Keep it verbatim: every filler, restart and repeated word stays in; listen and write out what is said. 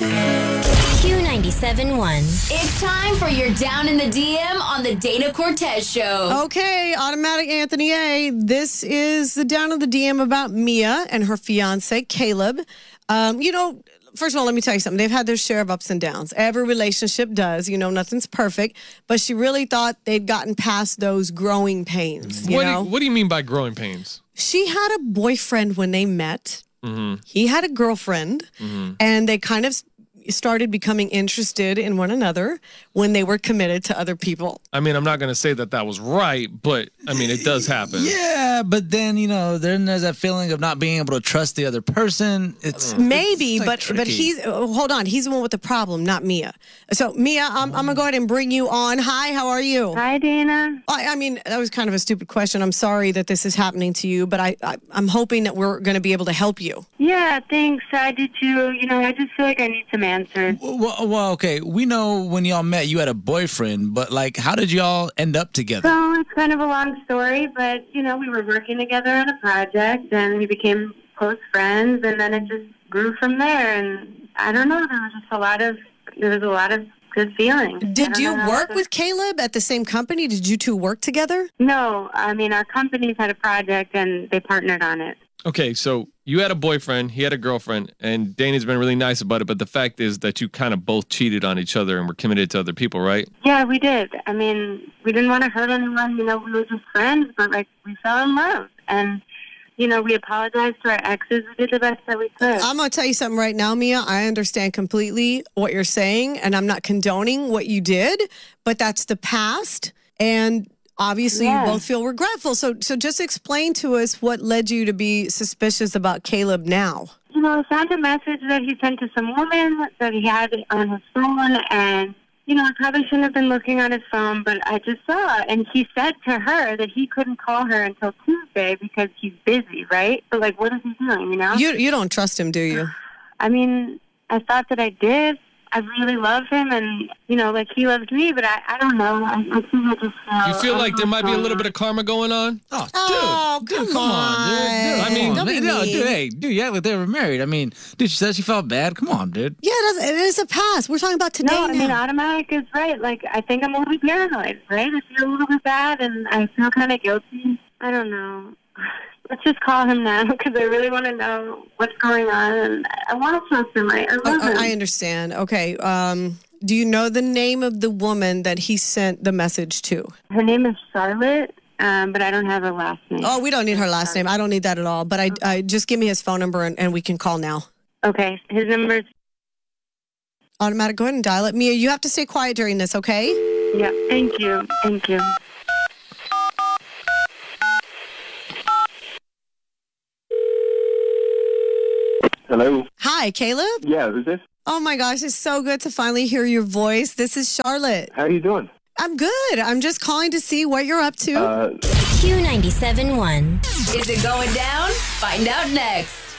Q ninety-seven one. It's time for your Down in the D M on the Dana Cortez Show. Okay, Automatic Anthony A. This is the Down in the D M about Mia and her fiance, Caleb. Um, you know, first of all, let me tell you something. They've had their share of ups and downs. Every relationship does. You know, nothing's perfect. But she really thought they'd gotten past those growing pains. You What do know? you, what do you mean by growing pains? She had a boyfriend when they met. Mm-hmm. He had a girlfriend. Mm-hmm. And they kind of started becoming interested in one another when they were committed to other people. I mean, I'm not going to say that that was right, but I mean, it does happen. Yeah, but then, you know, then there's that feeling of not being able to trust the other person. It's Maybe, it's, like, but tricky. but he's uh, hold on. He's the one with the problem, not Mia. So Mia, I'm, I'm gonna go ahead and bring you on. Hi, how are you? Hi, Dana. I, I mean, that was kind of a stupid question. I'm sorry that this is happening to you, but I, I I'm hoping that we're going to be able to help you. Yeah, thanks. I do too. You know, I just feel like I need some answers. Well, well, okay. We know when y'all met, you had a boyfriend, but like, how did y'all end up together? So it's kind of a long story, but, you know, we were working together on a project and we became close friends, and then it just grew from there. And I don't know, there was just a lot of, there was a lot of good feelings. I Did don't you know how work to- with Caleb at the same company? Did you two work together? No, I mean, our companies had a project and they partnered on it. Okay, so you had a boyfriend, he had a girlfriend, and Dana's been really nice about it, but the fact is that you kind of both cheated on each other and were committed to other people, right? Yeah, we did. I mean, we didn't want to hurt anyone. You know, we were just friends, but, like, we fell in love. And, you know, we apologized to our exes. We did the best that we could. I'm going to tell you something right now, Mia. I understand completely what you're saying, and I'm not condoning what you did, but that's the past. And obviously, Yeah. you both feel regretful. So, so just explain to us what led you to be suspicious about Caleb now. You know, I found a message that he sent to some woman that he had on his phone, and, you know, I probably shouldn't have been looking on his phone, but I just saw it. And he said to her that he couldn't call her until Tuesday because he's busy, right? But, like, what is he doing, you know? You you don't trust him, do you? I mean, I thought that I did. I really love him, and, you know, like, he loves me, but I, I don't know. I, I think I just feel... You feel like there might be a little bit of karma going on? Oh, dude, Oh, dude, come come on, dude. dude on. I mean, come don't on. be no, mean. dude, hey, dude, yeah, like they were married. I mean, dude, she said she felt bad. Come on, dude. Yeah, it is, it is a past. We're talking about today No, I mean, now. Automatic is right. Like, I think I'm a little bit paranoid, right? I feel a little bit bad, and I feel kind of guilty. I don't know. Let's just call him now, because I really want to know what's going on, and I want to trust him. I, I Oh, love him. I understand. Okay. Um, do you know the name of the woman that he sent the message to? Her name is Charlotte, um, but I don't have her last name. Oh, we don't need her last name. I don't need that at all. But I, I just give me his phone number and, and we can call now. Okay, his number is... Automatic, go ahead and dial it. Mia, you have to stay quiet during this, okay? Yeah, thank you. Thank you. Hello. Hi, Caleb. Yeah, who's this? Oh my gosh, it's so good to finally hear your voice. This is Charlotte. How are you doing? I'm good. I'm just calling to see what you're up to. Uh, Q ninety-seven one. Is it going down? Find out next.